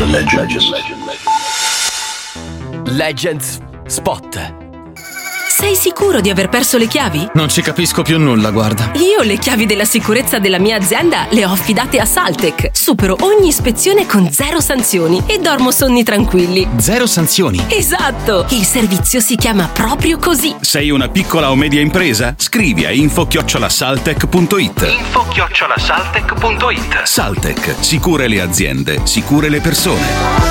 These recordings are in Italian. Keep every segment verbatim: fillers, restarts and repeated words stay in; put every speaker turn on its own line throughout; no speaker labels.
Legends.
Legends Spot.
Sei sicuro di aver perso le chiavi?
Non ci capisco più nulla, guarda.
Io le chiavi della sicurezza della mia azienda le ho affidate a Saltec. Supero ogni ispezione con zero sanzioni e dormo sonni tranquilli.
Zero sanzioni?
Esatto! Il servizio si chiama proprio così.
Sei una piccola o media impresa? Scrivi a info chiocciola saltec punto it.
info chiocciola saltec punto it.
Saltec, sicure le aziende, sicure le persone.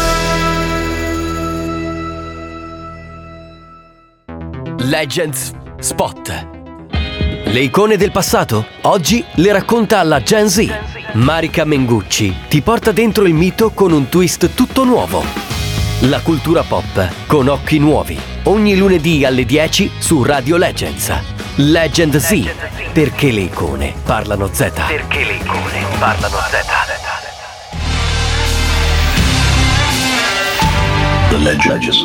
Legends Spot. Le icone del passato? Oggi le racconta la Gen Z. Marika Mengucci ti porta dentro il mito con un twist tutto nuovo. La cultura pop con occhi nuovi. Ogni lunedì alle dieci su Radio Legends. Legend Z. Perché le icone parlano Z. Perché le icone parlano Z.
The Legends.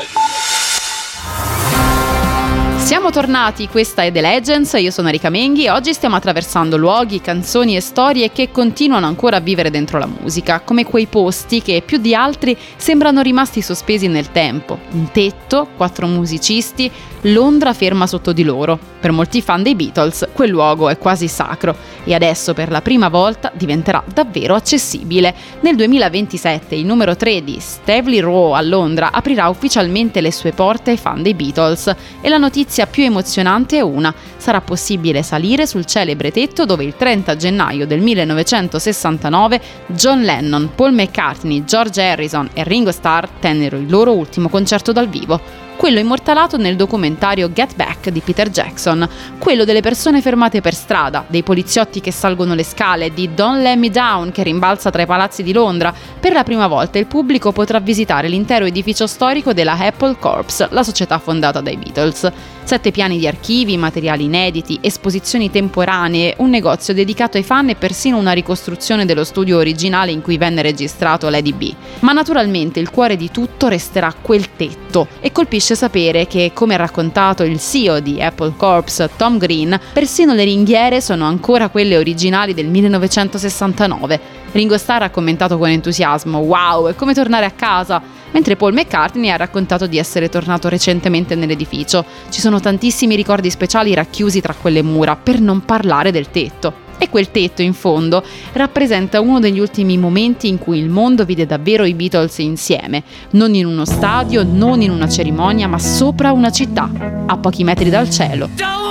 Siamo tornati, questa è The Legends, io sono Erika Menghi e oggi stiamo attraversando luoghi, canzoni e storie che continuano ancora a vivere dentro la musica, come quei posti che più di altri sembrano rimasti sospesi nel tempo. Un tetto, quattro musicisti, Londra ferma sotto di loro. Per molti fan dei Beatles quel luogo è quasi sacro e adesso per la prima volta diventerà davvero accessibile. Nel duemilaventisette il numero tre di Staveley Row a Londra aprirà ufficialmente le sue porte ai fan dei Beatles e la notizia più emozionante è una: sarà possibile salire sul celebre tetto dove il trenta gennaio del millenovecentosessantanove John Lennon, Paul McCartney, George Harrison e Ringo Starr tennero il loro ultimo concerto dal vivo. Quello immortalato nel documentario Get Back di Peter Jackson, quello delle persone fermate per strada, dei poliziotti che salgono le scale, di Don't Let Me Down che rimbalza tra i palazzi di Londra. Per la prima volta il pubblico potrà visitare l'intero edificio storico della Apple Corps, la società fondata dai Beatles. Sette piani di archivi, materiali inediti, esposizioni temporanee, un negozio dedicato ai fan e persino una ricostruzione dello studio originale in cui venne registrato Lady B. Ma naturalmente il cuore di tutto resterà quel tetto e colpisce sapere che, come ha raccontato il C E O di Apple Corps, Tom Green, persino le ringhiere sono ancora quelle originali del millenovecentosessantanove. Ringo Starr ha commentato con entusiasmo: "Wow, è come tornare a casa", mentre Paul McCartney ha raccontato di essere tornato recentemente nell'edificio. Ci sono tantissimi ricordi speciali racchiusi tra quelle mura, per non parlare del tetto. E quel tetto, in fondo, rappresenta uno degli ultimi momenti in cui il mondo vide davvero i Beatles insieme, non in uno stadio, non in una cerimonia, ma sopra una città, a pochi metri dal cielo.